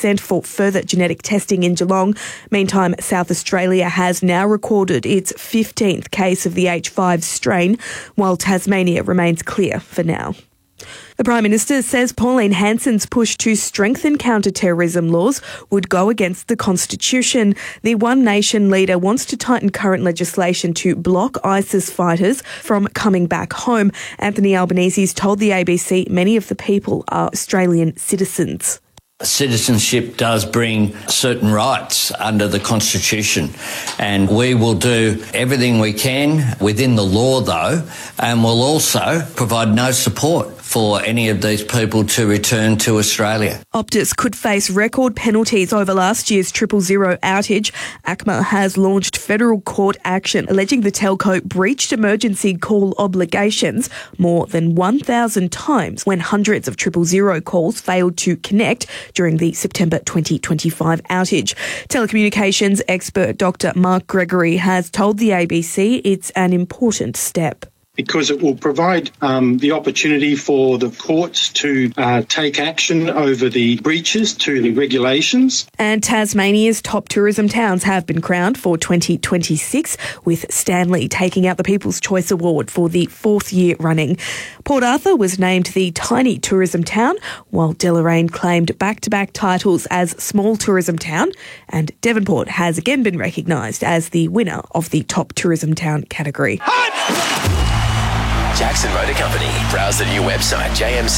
sent for further genetic testing in Geelong. Meantime, South Australia has now recorded its 15th case of the H5 strain, while Tasmania remains clear for now. The Prime Minister says Pauline Hanson's push to strengthen counter-terrorism laws would go against the Constitution. The One Nation leader wants to tighten current legislation to block ISIS fighters from coming back home. Anthony Albanese's told the ABC many of the people are Australian citizens. Citizenship does bring certain rights under the Constitution, and we will do everything we can within the law, though, and we'll also provide no support for any of these people to return to Australia. Optus could face record penalties over last year's 000 outage. ACMA has launched federal court action alleging the telco breached emergency call obligations more than 1,000 times when hundreds of 000 calls failed to connect during the September 2025 outage. Telecommunications expert Dr. Mark Gregory has told the ABC it's an important step. Because it will provide the opportunity for the courts to take action over the breaches to the regulations. And Tasmania's top tourism towns have been crowned for 2026, with Stanley taking out the People's Choice Award for the 4th year running. Port Arthur was named the Tiny Tourism Town, while Deloraine claimed back-to-back titles as Small Tourism Town, and Devonport has again been recognised as the winner of the Top Tourism Town category. Jackson Motor Company. Browse the new website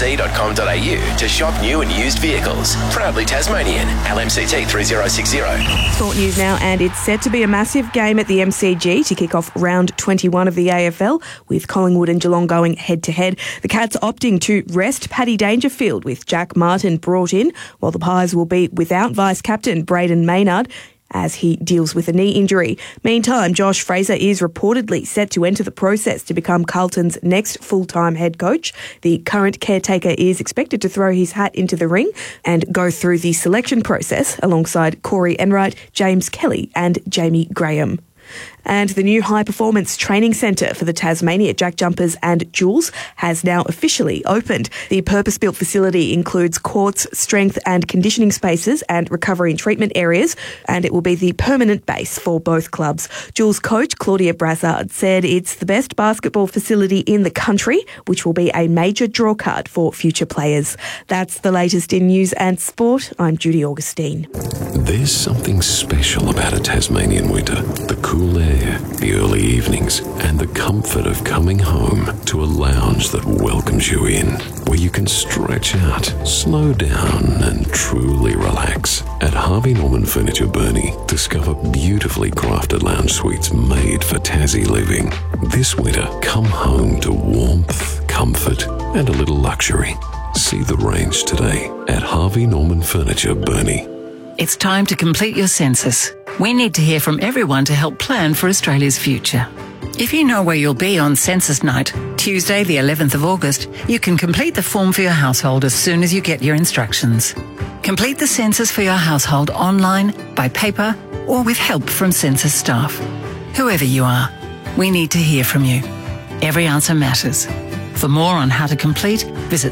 jmc.com.au to shop new and used vehicles. Proudly Tasmanian. LMCT 3060. Sport news now, and it's set to be a massive game at the MCG to kick off round 21 of the AFL, with Collingwood and Geelong going head-to-head. The Cats opting to rest Paddy Dangerfield with Jack Martin brought in, while the Pies will be without vice-captain Braden Maynard as he deals with a knee injury. Meantime, Josh Fraser is reportedly set to enter the process to become Carlton's next full-time head coach. The current caretaker is expected to throw his hat into the ring and go through the selection process alongside Corey Enright, James Kelly and Jamie Graham. And the new high-performance training centre for the Tasmania Jack Jumpers and Jules has now officially opened. The purpose-built facility includes courts, strength and conditioning spaces and recovery and treatment areas, and it will be the permanent base for both clubs. Jules coach Claudia Brassard said it's the best basketball facility in the country, which will be a major drawcard for future players. That's the latest in news and sport. I'm Judy Augustine. There's something special about a Tasmanian winter. The cool air, the early evenings, and the comfort of coming home to a lounge that welcomes you in, where you can stretch out, slow down, and truly relax. At Harvey Norman Furniture Burnie, discover beautifully crafted lounge suites made for Tassie living. This winter, come home to warmth, comfort, and a little luxury. See the range today at Harvey Norman Furniture Burnie. It's time to complete your census. We need to hear from everyone to help plan for Australia's future. If you know where you'll be on census night, Tuesday the 11th of August, you can complete the form for your household as soon as you get your instructions. Complete the census for your household online, by paper, or with help from census staff. Whoever you are, we need to hear from you. Every answer matters. For more on how to complete, visit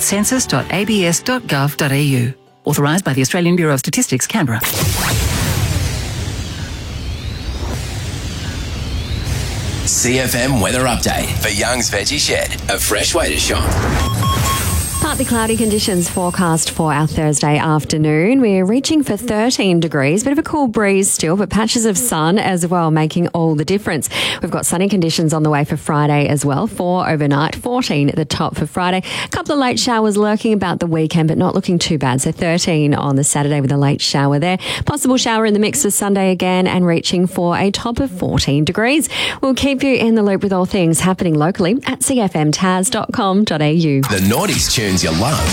census.abs.gov.au. Authorised by the Australian Bureau of Statistics, Canberra. CFM weather update for Young's Veggie Shed, a fresh way to shop. Partly cloudy conditions forecast for our Thursday afternoon. We're reaching for 13 degrees, bit of a cool breeze still, but patches of sun as well making all the difference. We've got sunny conditions on the way for Friday as well. 4 overnight, 14 at the top for Friday. A couple of late showers lurking about the weekend, but not looking too bad. So 13 on the Saturday with a late shower there. Possible shower in the mix for Sunday again and reaching for a top of 14 degrees. We'll keep you in the loop with all things happening locally at cfmtas.com.au. The Naughties tunes you love